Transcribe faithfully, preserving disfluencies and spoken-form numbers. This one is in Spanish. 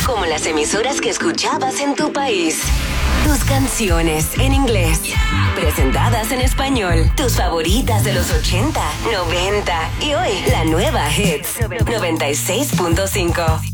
como las emisoras que escuchabas en tu país. Tus canciones en inglés, presentadas en español. Tus favoritas de los ochenta, noventa y hoy la nueva Hits noventa y seis punto cinco.